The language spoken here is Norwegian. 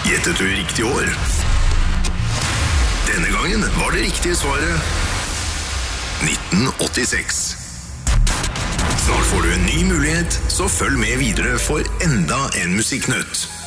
Gjettet du riktig år? Denne gangen var det riktige svaret 1986. Snart får du en ny mulighet, så følg med videre for enda en musikknøtt.